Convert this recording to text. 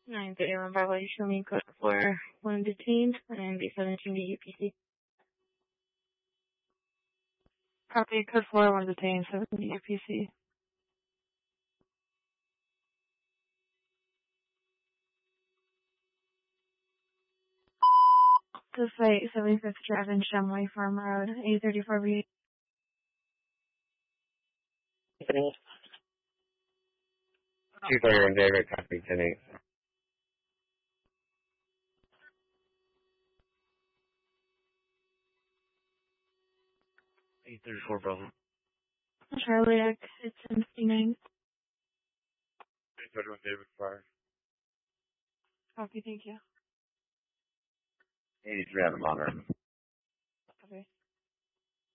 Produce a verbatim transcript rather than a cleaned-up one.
nine thirty-one Bravo, you show me code for one detained and B seventeen to U P C. Copy, code four, one detained, seventeen to U P C. To site seventy-fifth Drive and Shumway Farm Road, A thirty-four B. two thirty-one David, copy ten eight. eight thirty-four Bravo. Charlie X, it's M C nine. eight thirty-one David, fire. Copy, thank you. eighty-three on the monitor.